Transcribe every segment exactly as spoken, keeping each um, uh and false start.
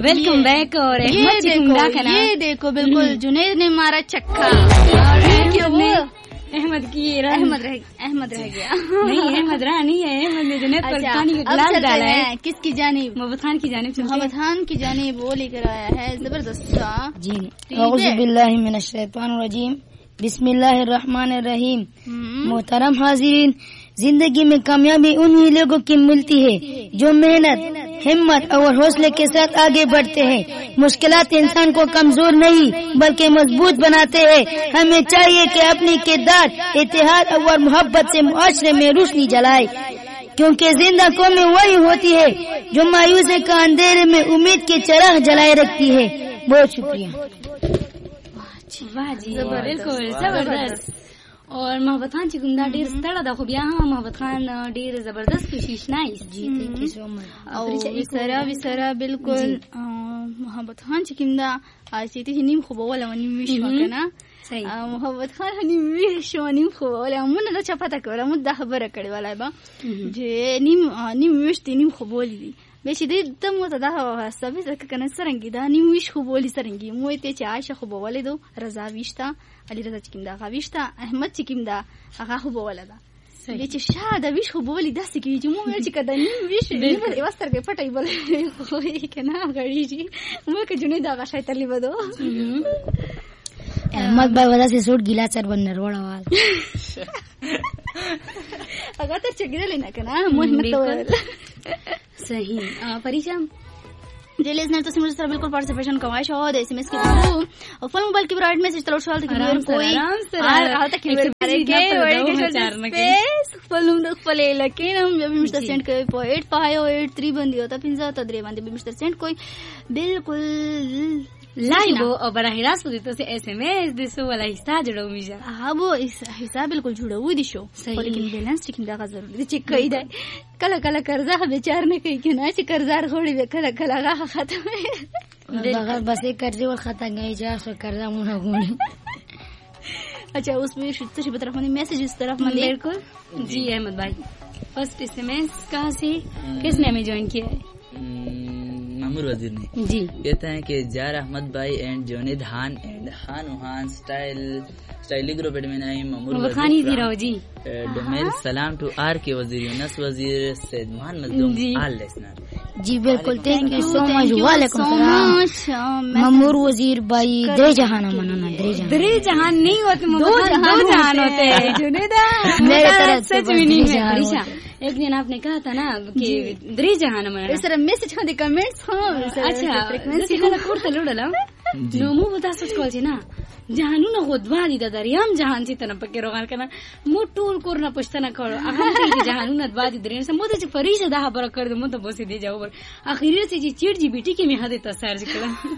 Welcome back. और ये देखो ये देखो बिल्कुल जुनैद ने मारा छक्का। अहमद की अहमद रह अहमद रह गया। नहीं अहमद रहा नहीं है, अहमद ने जुनैद पर पानी का गिलास डाला है। किसकी जानिब? मोहम्मद खान की जानिब। मोहम्मद खान की जानिब वो लेकर आया है जबरदस्त जी। औज़ु बिल्लाहि मिनश शैतानिर रजीम, बिस्मिल्लाहिर रहमानिर रहीम। मोहतरम हाज़रीन, जिंदगी में कामयाबी उन्हीं लोगों की मिलती है जो मेहनत, हिम्मत और हौसले के साथ आगे बढ़ते हैं। मुश्किलात इंसान को कमजोर नहीं बल्कि मजबूत बनाते हैं। हमें चाहिए कि अपनी किरदार, इत्तेहाद और मोहब्बत से मुआशरे में रोशनी जलाए, क्योंकि जिंदा कौमें वही होती है जो मायूसी का अंधेरे में उम्मीद के चिराग जलाए रखती है। बहुत शुक्रिया। वाह जी, बिल्कुल जबरदस्त। और मोहम्मद खान چې کوم دا ډیر ستړی ده، خو بیا هم محمد خان ډیر زبردست کوشش nice G thank you so much. او وسره وسره بالکل محمد خان چې کوم دا چې ته نیم خو بوله ونیم وشو کنه صحیح. محمد خان نیم وشو نیم خو بوله مونږ نه چا پته کوله، مونږ د خبره کړې ولا با چې نیم نیم وشتي نیم خو بولی دي به چې دې تم ته دا سبه ځکه کنه سرنګي دا نیم وش خو بولی سرنګي مو ته چې عائشه خو بوله دو رضا وشتا علي رضا چې کوم دا غوښتا احمد چې کوم دا هغه خو بوله دا به چې شاده وش خو بولی داسې کې چې مو چې کده نیم وش نیمه یوستر کې پټای بل خو یې کنه غړي چې مو کې جنې دا غشای تلی بدو احمد भाई वजह से सूट गीला चर बन नरवड़ा वाल अगर तो चगिरा लेना करना मोहम्मद तो सही परीक्षा जे लिसनर तो मुझे सर बिल्कुल पार्टिसिपेशन करवाए शो दे एसएमएस के थ्रू और फोन मोबाइल की ब्राइट मैसेज तलो सवाल तक कोई और हाल तक की के वर्ड के स्पेस फलुम दक फले लेकिन हम जब मिस्टर सेंड के पॉइंट पायो एट थ्री बंदी होता पिंजा तदरे बंदी मिस्टर सेंड कोई बिल्कुल लाइव और बराह रास्त देते से एसएमएस दिसो वाला हिस्सा जुड़ो मिजा। हाँ वो इस हिस्सा बिल्कुल जुड़ा हुआ दिशो और लेकिन बैलेंस चेकिंग का जरूरी चेक कई दे कला कला कर्जा बेचार ने कही के ना ऐसे कर्जार खोड़ी बे कला कला का खत्म है बस एक कर्जे और खाता गई जा सो कर्जा मुना गुण। अच्छा उसमें शुद्ध शुद्ध तरफ में मैसेज इस तरफ में बिल्कुल जी अहमद भाई फर्स्ट एसएमएस कहाँ से किसने हमें ज्वाइन किया है? मामूर वजीर ने जी कहते हैं कि जार अहमद भाई and Junaid Khan and Khan Khan style styli group admin आई मामूर खान ही थी रहो जी डोमेल सलाम टू आर के वजीर यूनस वजीर सैयद मोहम्मद मजदूम आल लिसनर जी बिल्कुल थैंक यू सो मच। वालेकुम सलाम मामूर वजीर भाई दे जहान मनाना दे जहान दे जहान नहीं होते दो जहान होते हैं जुनैदा मेरे तरफ सच में नहीं है परीक्षा। एक दिन आपने कहा था ना कि दे जहान मनाना सर मैसेज हाँ दे कमेंट्स हाँ अच्छा फ्रीक्वेंसी का कोड लुडला नो मु बता सोच कॉल छी ना जहानु न गोदवा दी दरियाम जहान सी तना पक्के रोगान करना मो टूल कोरना पुछतना करो अहम की जहानु न दवा दी दरियाम से मोदे फरीश दा बर कर दो मो तो बसी दे जाओ आखिर से जी चिड़ जी बेटी के में हदे तसार जी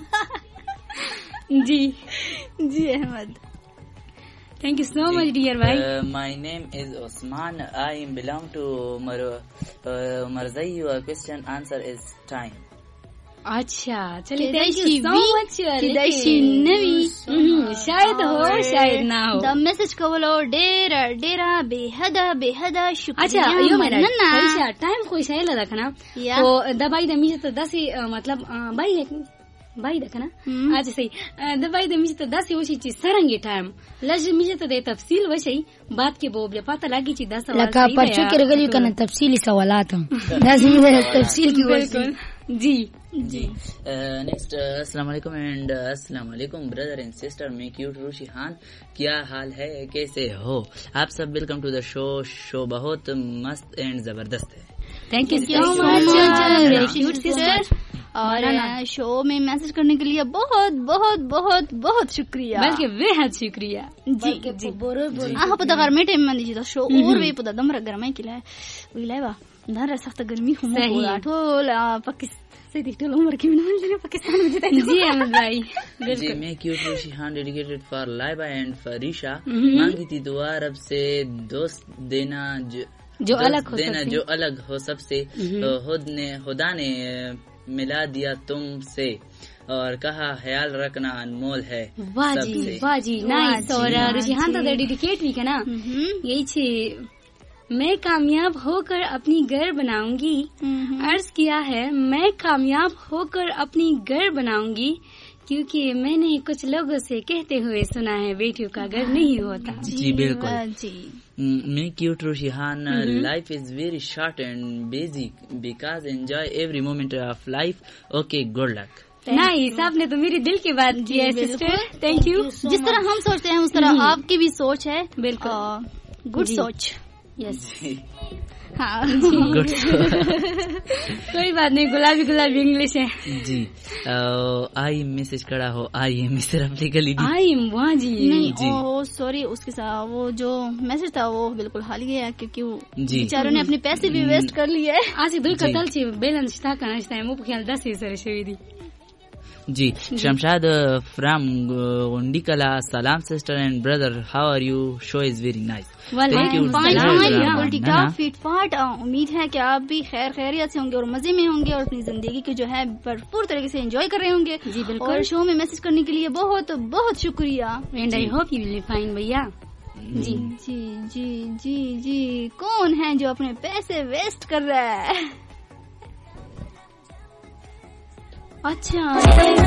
जी जी Ahmad Thank you so much, dear bhai. Uh, my name is Osman. I belong to Mar uh, Marzai. Your question answer is time. अच्छा चलिए थैंक यू सो मच। किदाशी नवी शायद हो शायद ना हो। द मैसेज का बोलो डेरा डेरा बेहदा बेहदा शुक्रिया। अच्छा यो मेरा परीक्षा टाइम कोई शायद रखना तो दबाई दमी तो दस ही मतलब बाई बाई देखना आज सही दबाई दमी तो दस ही वशी चीज सरंगी टाइम लज मिजे तो दे तफसील वशी बात के बोब पता लगी चीज दस सवाल लका परचू के रगली कना तफसीली सवालात हम दस मिजे तफसील की बिल्कुल जी जी नेक्स्ट अस्सलाम वालेकुम एंड अस्सलाम वालेकुम ब्रदर एंड सिस्टर मैं क्यूट रूशी खान, क्या हाल है कैसे हो आप सब? Welcome to the show. Show बहुत मस्त एंड जबरदस्त है। Thank you so much cute sister. और शो में मैसेज करने के लिए बहुत बहुत बहुत बहुत शुक्रिया, बल्कि बेहद शुक्रिया जी जी। आह पता घर में टाइम में दीजिए शो और वे पता दम रगर में किला है विला बा धर सख्त गर्मी हो पूरा ठोला पाकिस्तान से दिखते उम्र की मिनट पाकिस्तान में जीता जी अहमद भाई जी। मैं cute रूशी Khan dedicated for Laiba and फरीशा मांगी थी दुआ रब से दोस्त देना जो जो अलग हो देना जो अलग हो सबसे खुदा ने मिला दिया तुमसे और कहा ख्याल रखना अनमोल है। वाह जी वाह जी नाइस। और रुझान तो डेडिकेट भी है ना यही छे میں کامیاب ہو کر اپنی گھر بناؤں گی. عرض کیا ہے میں کامیاب ہو کر اپنی گھر بناؤں گی کیونکہ میں نے کچھ لوگوں سے کہتے ہوئے سنا ہے بیٹیوں کا گھر نہیں ہوتا. جی بالکل. جی Make you Rushi Han, life is very short and busy because enjoy every moment of life. Okay, good luck. Nice, آپ نے تو میری دل کی بات کی ہے سسٹر, تھینک یو. جس طرح ہم سوچتے ہیں اس طرح آپ کی بھی سوچ ہے. بالکل گڈ سوچ. یس ہاں گڈ. کوئی بات نہیں, گلابی گلابی انگلش ہے. جی آئی میسج کڑا ہو آئی مسٹر اپنی گلی آئی وہاں جی نہیں سوری, اس کے ساتھ وہ جو میسج تھا وہ بالکل حال گیا کیونکہ وہ بیچاروں نے اپنے پیسے بھی ویسٹ کر لیے. آج دل قتل چی بیلنس شتا کا نشتا ہے مو خیال دس سر شوی دی. جی شمشاد فرام گنڈی کلا, سلام sister and brother, how are you, show is very nice. Fat fought, امید ہے کہ آپ بھی خیر خیریت سے ہوں گے اور مزے میں ہوں گے اور اپنی زندگی کو جو ہے بھرپور طریقے سے انجوائے کر رہے ہوں گے. جی بالکل. اور شو میں میسج کرنے کے لیے بہت بہت شکریہ. And I hope you will be fine بھیا. جی جی جی جی جی کون ہے جو اپنے پیسے ویسٹ کر رہا ہے؟ اچھا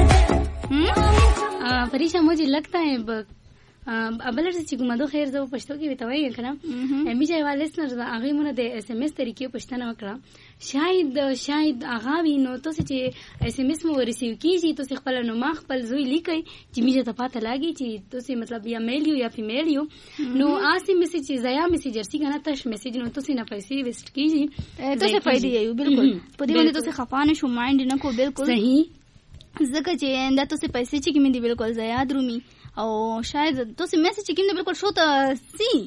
فریشا مجھے لگتا ہے ابلر سے چکو مدو خیر زو پښتو کې وتوي کنه امی جای والے سره هغه مونږ د اس ام اس طریقې پښتنه وکړه. شاید شاید هغه وینو ته چې اس ام اس مو ریسیو کیږي ته خپل نو ما خپل زوی لیکي چې میجه ته پاته لاګي چې ته مطلب یا میل یو یا فیمیل یو نو آسی میسج چې زیا میسج ارسی کنه تاش میسج نو ته نه پیسې ویسٹ کیږي ته څه فائدې یو بالکل په دې باندې ته خفانه شو مایند نه کو بالکل صحیح زکه چې دا ته پیسې چې کې مې دی بالکل زیاد رومي او شاید تو سے میسج کې بالکل شو ته سی